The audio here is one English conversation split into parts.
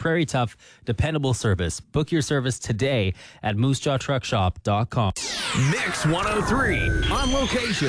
Prairie Tough, dependable service. Book your service today at moosejawtruckshop.com. Mix 103 on location.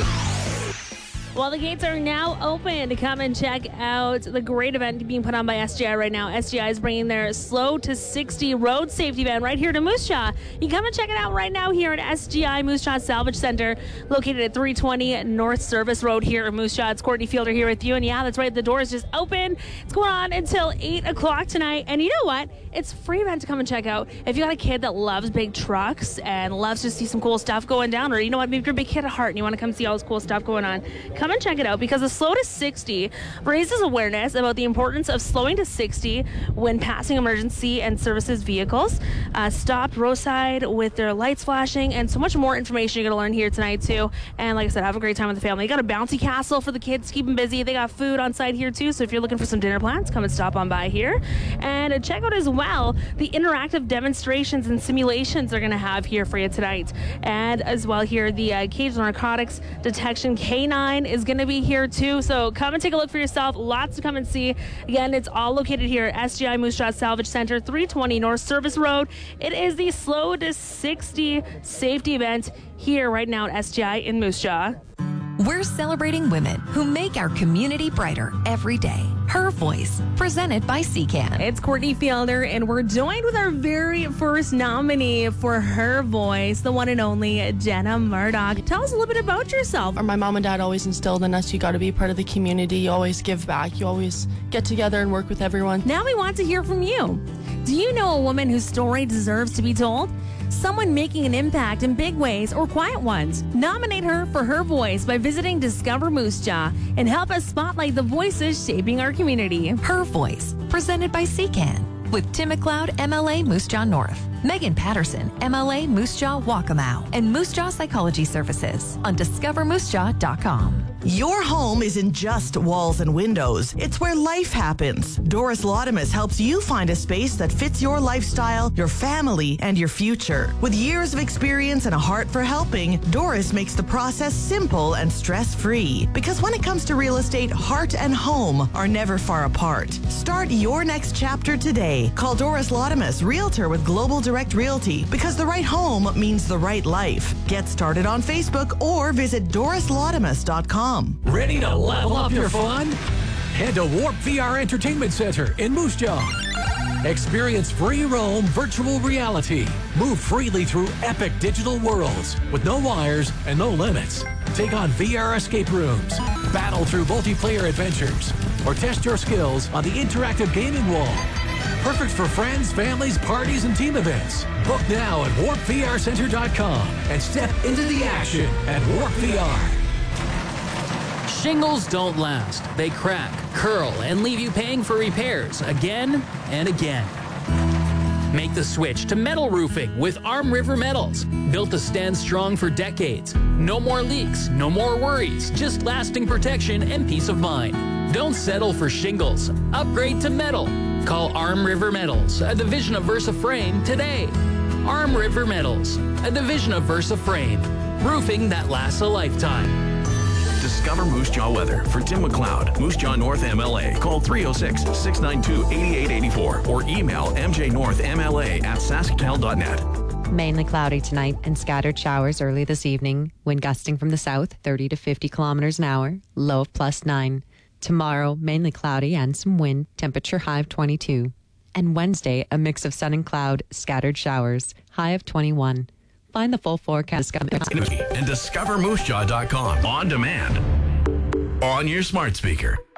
Well, the gates are now open to come and check out the great event being put on by SGI right now. SGI is bringing their Slow to 60 road safety event right here to Moose Jaw. You can come and check it out right now here at SGI Moose Jaw Salvage Center, located at 320 North Service Road here in Moose Jaw. It's Courtney Fielder here with you, and yeah, that's right, the door is just open. It's going on until 8 o'clock tonight, and you know what? It's a free event to come and check out. If you got a kid that loves big trucks and loves to see some cool stuff going down, or you know what, maybe you're a big kid at heart and you want to come see all this cool stuff going on, come and check it out, because the Slow to 60 raises awareness about the importance of slowing to 60 when passing emergency and services vehicles, stopped roadside with their lights flashing, and so much more information you're going to learn here tonight too. And like I said, have a great time with the family. You got a bouncy castle for the kids to keep them busy. They got food on site here too, so if you're looking for some dinner plans, come and stop on by here. And check out as well the interactive demonstrations and simulations they're going to have here for you tonight. And as well here, the Cage Narcotics Detection K9 is going to be here too, so come and take a look for yourself. Lots to come and see. Again, it's all located here at SGI Moose Jaw Salvage Center, 320 North Service Road. It is the Slow to 60 safety event here right now at SGI in Moose Jaw. We're celebrating women who make our community brighter every day. Her Voice, presented by CCAN. It's Courtney Fielder, and we're joined with our very first nominee for Her Voice, the one and only Jenna Murdoch. Tell us a little bit about yourself. My mom and dad always instilled in us, you got to be part of the community. You always give back. You always get together and work with everyone. Now we want to hear from you. Do you know a woman whose story deserves to be told? Someone making an impact in big ways or quiet ones. Nominate her for Her Voice by visiting Discover Moose Jaw and help us spotlight the voices shaping our community. Her Voice, presented by CCAN. With Tim McLeod, MLA Moose Jaw North, Megan Patterson, MLA Moose Jaw Waccamaw, and Moose Jaw Psychology Services on discovermoosejaw.com. Your home isn't just walls and windows. It's where life happens. Doris Laudamus helps you find a space that fits your lifestyle, your family, and your future. With years of experience and a heart for helping, Doris makes the process simple and stress-free. Because when it comes to real estate, heart and home are never far apart. Start your next chapter today. Call Doris Laudamus, Realtor with Global Direct Realty, because the right home means the right life. Get started on Facebook or visit dorislaudamus.com. Ready to level up your fun? Head to Warp VR Entertainment Center in Moose Jaw. Experience free roam virtual reality. Move freely through epic digital worlds with no wires and no limits. Take on VR escape rooms, battle through multiplayer adventures, or test your skills on the interactive gaming wall. Perfect for friends, families, parties, and team events. Book now at warpvrcenter.com and step into the action at Warp VR. Shingles don't last. They crack, curl, and leave you paying for repairs again and again. Make the switch to metal roofing with Arm River Metals. Built to stand strong for decades. No more leaks, no more worries, just lasting protection and peace of mind. Don't settle for shingles. Upgrade to metal. Call Arm River Metals, a division of Versa Frame, today. Arm River Metals, a division of Versa Frame. Roofing that lasts a lifetime. Discover Moose Jaw weather for Tim McLeod, Moose Jaw North MLA. Call 306-692-8884 or email mjnorthmla@sasktel.net. Mainly cloudy tonight and scattered showers early this evening. Wind gusting from the south, 30 to 50 kilometers an hour. Low of +9. Tomorrow, mainly cloudy and some wind. Temperature high of 22. And Wednesday, a mix of sun and cloud, scattered showers. High of 21. Find the full forecast And discovermoosejaw.com on demand on your smart speaker.